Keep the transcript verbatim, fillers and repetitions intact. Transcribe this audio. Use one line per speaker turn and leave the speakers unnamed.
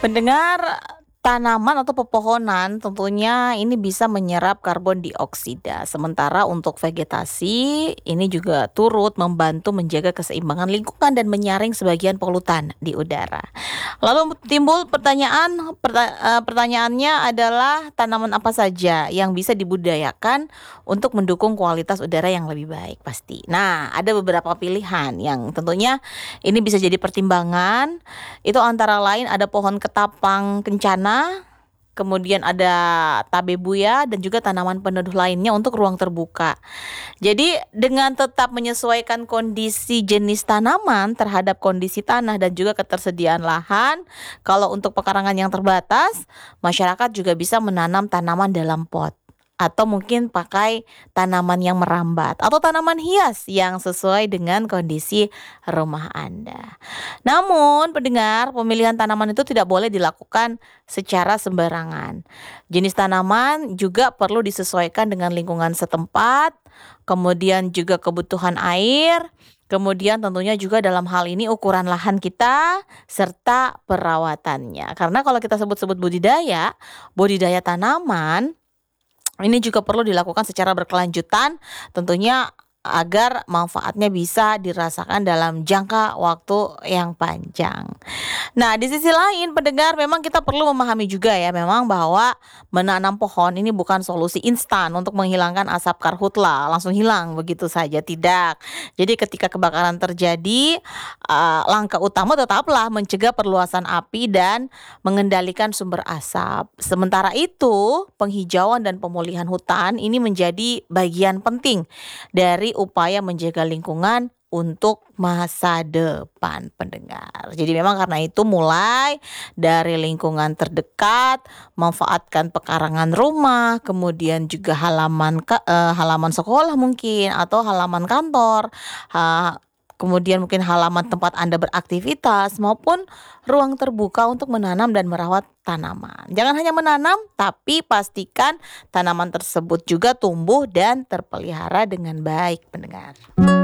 Pendengar, tanaman atau pepohonan tentunya ini bisa menyerap karbon dioksida. Sementara untuk vegetasi ini juga turut membantu menjaga keseimbangan lingkungan dan menyaring sebagian polutan di udara. Lalu timbul pertanyaan, perta- eh, pertanyaannya adalah tanaman apa saja yang bisa dibudidayakan untuk mendukung kualitas udara yang lebih baik pasti. Nah, ada beberapa pilihan yang tentunya ini bisa jadi pertimbangan. Itu antara lain ada pohon ketapang kencana, kemudian ada tabebuya dan juga tanaman peneduh lainnya untuk ruang terbuka. Jadi dengan tetap menyesuaikan kondisi jenis tanaman terhadap kondisi tanah dan juga ketersediaan lahan, kalau untuk pekarangan yang terbatas, masyarakat juga bisa menanam tanaman dalam pot atau mungkin pakai tanaman yang merambat atau tanaman hias yang sesuai dengan kondisi rumah Anda. Namun, pendengar, pemilihan tanaman itu tidak boleh dilakukan secara sembarangan. Jenis tanaman juga perlu disesuaikan dengan lingkungan setempat, kemudian juga kebutuhan air, kemudian tentunya juga dalam hal ini ukuran lahan kita serta perawatannya. Karena kalau kita sebut-sebut budidaya, budidaya tanaman ini juga perlu dilakukan secara berkelanjutan, tentunya agar manfaatnya bisa dirasakan dalam jangka waktu yang panjang. Nah, di sisi lain pendengar memang kita perlu memahami juga ya memang bahwa menanam pohon ini bukan solusi instan untuk menghilangkan asap karhutla, langsung hilang begitu saja, tidak. Jadi ketika kebakaran terjadi, eh, langkah utama tetaplah mencegah perluasan api dan mengendalikan sumber asap. Sementara itu, penghijauan dan pemulihan hutan ini menjadi bagian penting dari upaya menjaga lingkungan untuk masa depan pendengar. Jadi memang karena itu mulai dari lingkungan terdekat, manfaatkan pekarangan rumah, kemudian juga halaman ka- eh, halaman sekolah mungkin atau halaman kantor, ha- kemudian mungkin halaman tempat Anda beraktivitas maupun ruang terbuka untuk menanam dan merawat tanaman. Jangan hanya menanam, tapi pastikan tanaman tersebut juga tumbuh dan terpelihara dengan baik, pendengar.